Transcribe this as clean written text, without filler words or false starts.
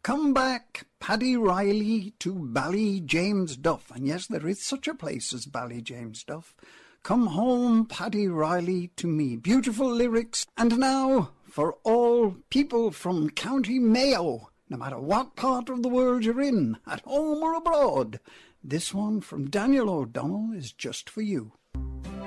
Come back, Paddy Riley, to Ballyjamesduff. And yes, there is such a place as Ballyjamesduff. Come home, Paddy Riley, to me. Beautiful lyrics. And now, for all people from County Mayo, no matter what part of the world you're in, at home or abroad, this one from Daniel O'Donnell is just for you.